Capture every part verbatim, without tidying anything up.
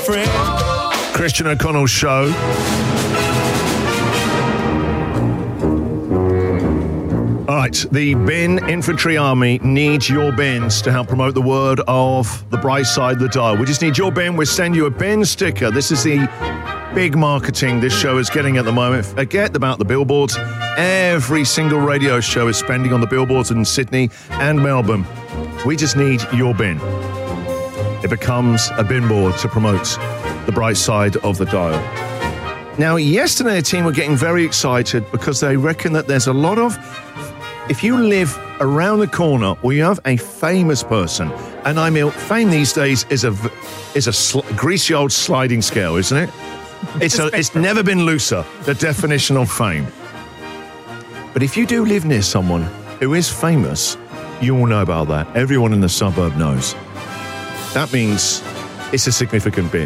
friend. Christian O'Connell's show. All right, the Bin Infantry Army needs your bins to help promote the word of the bright side of the dial. We just need your bin. We'll send you a bin sticker. This is the big marketing this show is getting at the moment. Forget about the billboards. Every single radio show is spending on the billboards in Sydney and Melbourne. We just need your bin. It becomes a bin board to promote the bright side of the dial. Now, yesterday, a team were getting very excited because they reckon that there's a lot of... If you live around the corner or you have a famous person, and I mean, fame these days is a is a sl- greasy old sliding scale, isn't it? It's a, it's never been looser, the definition of fame. But if you do live near someone who is famous, you all know about that. Everyone in the suburb knows. That means it's a significant bin.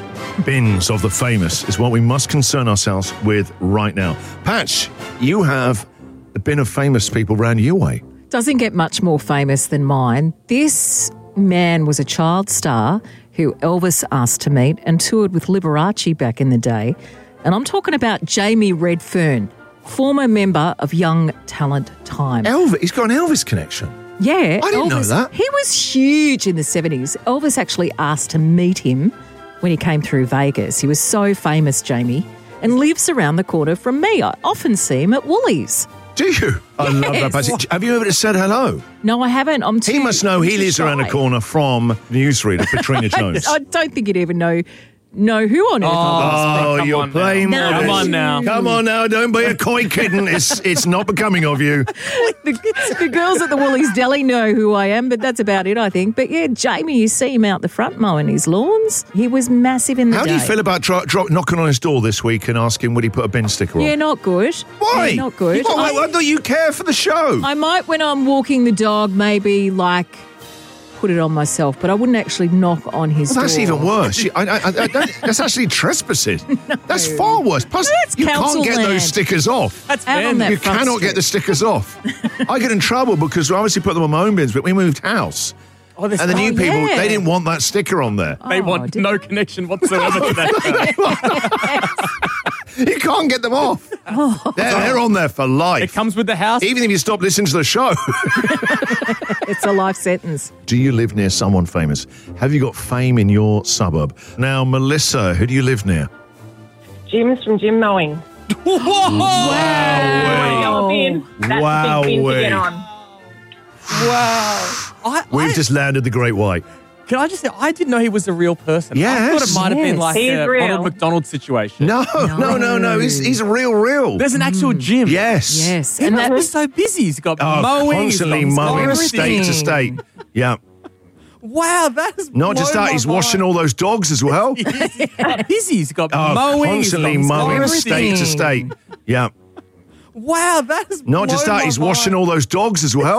Bins of the famous is what we must concern ourselves with right now. Patch, you have a bin of famous people round your way. Doesn't get much more famous than mine. This man was a child star who Elvis asked to meet and toured with Liberace back in the day. And I'm talking about Jamie Redfern, former member of Young Talent Time. Elvis? He's got an Elvis connection. Yeah. I didn't Elvis, know that. He was huge in the seventies. Elvis actually asked to meet him when he came through Vegas. He was so famous, Jamie, and lives around the corner from me. I often see him at Woolies. Do you? I love that. Yes. Patch. Have you ever said hello? No, I haven't. I'm too He must know he too lives around the shy. corner from newsreader Katrina Jones. I don't think he'd even know know who on earth I was. Oh, Come you're on playing now. modest. Come on now. Come on now. Don't be a coy kitten. It's it's not becoming of you. the, the girls at the Woolies Deli know who I am, but that's about it, I think. But yeah, Jamie, you see him out the front mowing his lawns. He was massive in the How day. do you feel about dro- dro- knocking on his door this week and asking would he put a bin sticker on? Yeah, not good. Why? Yeah, not good. Well, I, I, I thought you care for the show. I might, when I'm walking the dog, maybe like put it on myself, but I wouldn't actually knock on his Well, that's door. even worse. You- I, I, I, I don't- that's actually trespassing. That's far worse. Plus, That's you can't council get land. those stickers off. That's Out on Ben. that You front cannot street. get the stickers off. I get in trouble because we obviously put them on my own bins, but we moved house. Oh, this And the new Oh, people, yeah. they didn't want that sticker on there. They Oh, want did- no connection whatsoever to that. You can't get them off. Oh. They're, they're on there for life. It comes with the house. Even if you stop listening to the show. It's a life sentence. Do you live near someone famous? Have you got fame in your suburb? Now, Melissa, who do you live near? Jim's from Jim Mowing. Whoa! Wow. Bin. That's a big bin to get on. Wow. I, We've I, just landed the Great White. Can I just say, I didn't know he was a real person. I Yes. thought it might have been Yes. like He's a real. Ronald McDonald situation. No, no, no, no. He's, he's real, real. There's an actual gym. Yes. Yes. He And must that be so busy. He's got Oh, mowing. he's constantly got mowing everything. state to state. Yeah. Wow, that is Not just that, he's washing all those dogs as well. He's got busy. He's got Oh, mowing. he's constantly got mowing everything. state to state. Yeah. Wow, that is Not just that, he's washing all those dogs as well.